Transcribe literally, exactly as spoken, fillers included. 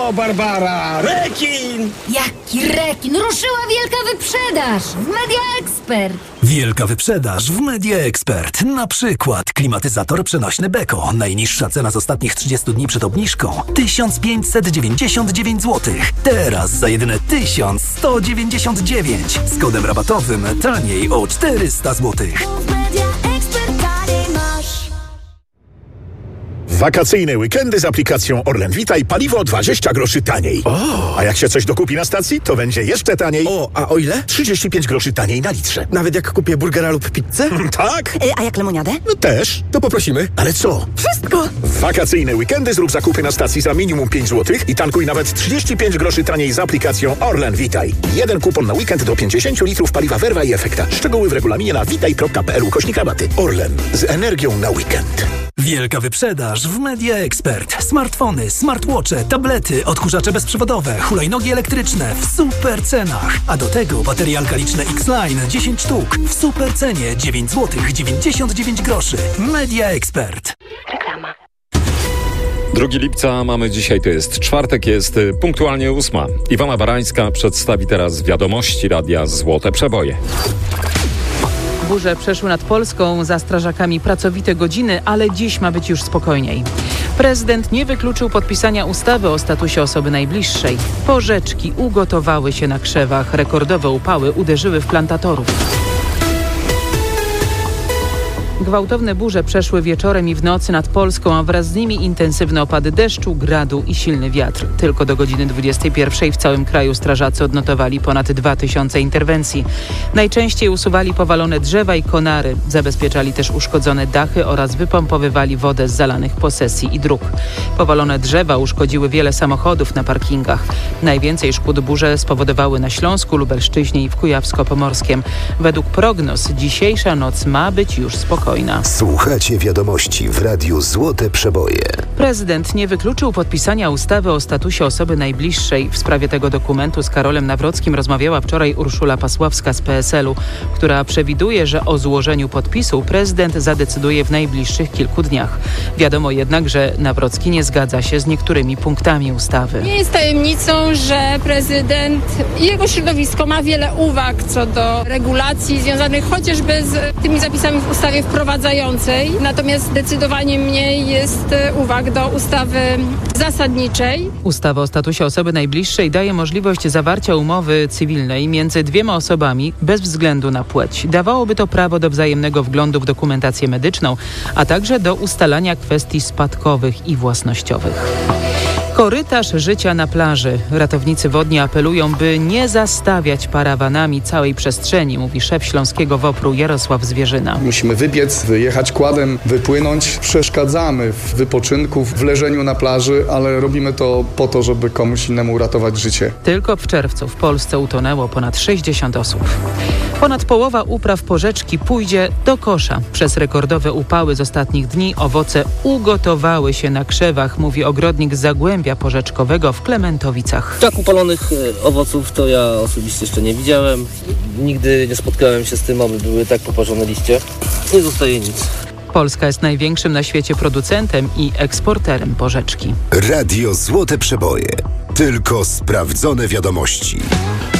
O, Barbara! Rekin! Jaki rekin? Ruszyła wielka wyprzedaż w Media Expert. Wielka wyprzedaż w Media Expert. Na przykład klimatyzator przenośny Beko. Najniższa cena z ostatnich trzydziestu dni przed obniżką tysiąc pięćset dziewięćdziesiąt dziewięć złotych. Teraz za jedyne tysiąc sto dziewięćdziesiąt dziewięć. Z kodem rabatowym taniej o czterysta złotych. Wakacyjne weekendy z aplikacją Orlen Witaj, paliwo dwadzieścia groszy taniej. O! A jak się coś dokupi na stacji, to będzie jeszcze taniej. O, a o ile? trzydzieści pięć groszy taniej na litrze. Nawet jak kupię burgera lub pizzę? Tak? Y, a jak lemoniadę? No też. To poprosimy. Ale co? Wszystko! W wakacyjne weekendy zrób zakupy na stacji za minimum pięć złotych i tankuj nawet trzydzieści pięć groszy taniej z aplikacją Orlen Witaj. Jeden kupon na weekend do pięćdziesiąt litrów paliwa Verva i Efekta. Szczegóły w regulaminie na witaj kropka p l ukośnik rabaty. Orlen. Z energią na weekend. Wielka wyprzedaż w Media Expert. Smartfony, smartwatche, tablety, odkurzacze bezprzewodowe, hulajnogi elektryczne w super cenach. A do tego baterie alkaliczne X-Line dziesięć sztuk w super cenie dziewięć złotych dziewięćdziesiąt dziewięć groszy. Media Expert. Reklama. drugiego lipca mamy dzisiaj, to jest czwartek, jest punktualnie ósma. Iwona Barańska przedstawi teraz wiadomości Radia Złote Przeboje. Burze przeszły nad Polską, za strażakami pracowite godziny, ale dziś ma być już spokojniej. Prezydent nie wykluczył podpisania ustawy o statusie osoby najbliższej. Porzeczki ugotowały się na krzewach. Rekordowe upały uderzyły w plantatorów. Gwałtowne burze przeszły wieczorem i w nocy nad Polską, a wraz z nimi intensywne opady deszczu, gradu i silny wiatr. Tylko do godziny dwudziestej pierwszej w całym kraju strażacy odnotowali ponad dwa tysiące interwencji. Najczęściej usuwali powalone drzewa i konary. Zabezpieczali też uszkodzone dachy oraz wypompowywali wodę z zalanych posesji i dróg. Powalone drzewa uszkodziły wiele samochodów na parkingach. Najwięcej szkód burze spowodowały na Śląsku, Lubelszczyźnie i w Kujawsko-Pomorskiem. Według prognoz dzisiejsza noc ma być już spokojna. Słuchacie wiadomości w Radiu Złote Przeboje. Prezydent nie wykluczył podpisania ustawy o statusie osoby najbliższej. W sprawie tego dokumentu z Karolem Nawrockim rozmawiała wczoraj Urszula Pasławska z P S L u, która przewiduje, że o złożeniu podpisu prezydent zadecyduje w najbliższych kilku dniach. Wiadomo jednak, że Nawrocki nie zgadza się z niektórymi punktami ustawy. Nie jest tajemnicą, że prezydent i jego środowisko ma wiele uwag co do regulacji związanych chociażby z tymi zapisami w ustawie wprowadzającej. Natomiast zdecydowanie mniej jest uwag do ustawy zasadniczej. Ustawa o statusie osoby najbliższej daje możliwość zawarcia umowy cywilnej między dwiema osobami bez względu na płeć. Dawałoby to prawo do wzajemnego wglądu w dokumentację medyczną, a także do ustalania kwestii spadkowych i własnościowych. Korytarz życia na plaży. Ratownicy wodni apelują, by nie zastawiać parawanami całej przestrzeni, mówi szef Śląskiego WOPR-u Jarosław Zwierzyna. Musimy wybiec, wyjechać kładem, wypłynąć. Przeszkadzamy w wypoczynku, w leżeniu na plaży, ale robimy to po to, żeby komuś innemu uratować życie. Tylko w czerwcu w Polsce utonęło ponad sześćdziesiąt osób. Ponad połowa upraw porzeczki pójdzie do kosza. Przez rekordowe upały z ostatnich dni owoce ugotowały się na krzewach, mówi ogrodnik z Zagłębia Porzeczkowego w Klementowicach. Tak upalonych owoców to ja osobiście jeszcze nie widziałem. Nigdy nie spotkałem się z tym, aby były tak poparzone liście. Nie zostaje nic. Polska jest największym na świecie producentem i eksporterem porzeczki. Radio Złote Przeboje. Tylko sprawdzone wiadomości.